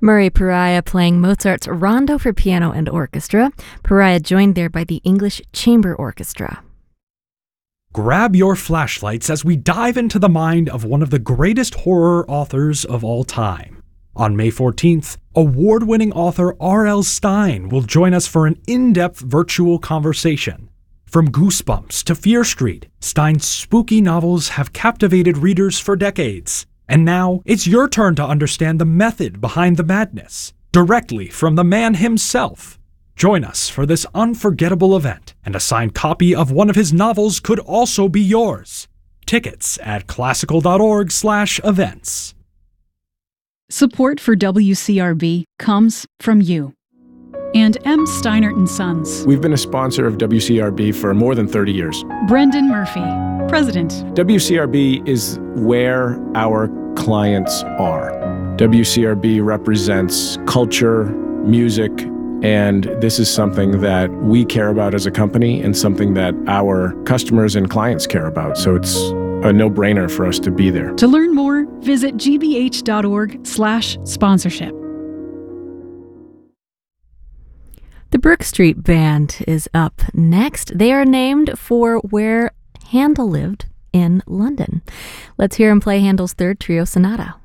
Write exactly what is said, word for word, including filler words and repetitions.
Murray Pariah playing Mozart's Rondo for Piano and Orchestra. Pariah joined there by the English Chamber Orchestra. Grab your flashlights as we dive into the mind of one of the greatest horror authors of all time. On May fourteenth, award-winning author R L Stine will join us for an in-depth virtual conversation. From Goosebumps to Fear Street, Stine's spooky novels have captivated readers for decades. And now, it's your turn to understand the method behind the madness, directly from the man himself. Join us for this unforgettable event, and a signed copy of one of his novels could also be yours. Tickets at classical dot org slash events. Support for W C R B comes from you and M. Steinert and Sons. We've been a sponsor of W C R B for more than thirty years. Brendan Murphy, President. W C R B is where our clients are. W C R B represents culture, music, and this is something that we care about as a company and something that our customers and clients care about. So it's a no-brainer for us to be there. To learn more, visit g b h dot org slash sponsorship. The Brook Street Band is up next. They are named for where Handel lived in London. Let's hear him play Handel's Third Trio Sonata.